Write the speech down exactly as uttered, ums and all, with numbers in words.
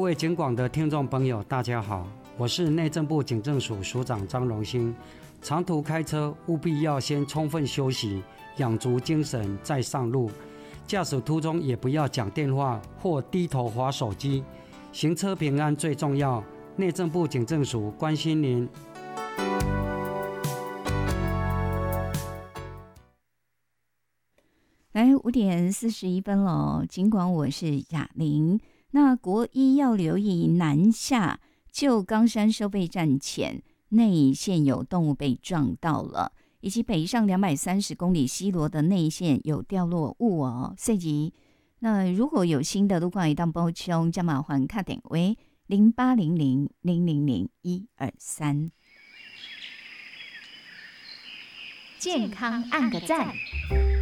位警广的听众朋友大家好，我是内政部警政署署长张荣兴。长途开车务必要先充分休息，养足精神再上路。驾驶途中也不要讲电话或低头滑手机，行车平安最重要。内政部警政署关心您。 来，五点四十一分了，尽管我是雅玲。那国一要留意南下旧冈山收费站前内线有动物被撞到了，以及北上两百三十公里西螺的内线有掉落物哦。所以，那如果有新的路况一旦补充，就麻烦打电话零八零零零零零一二三。 健康按个赞。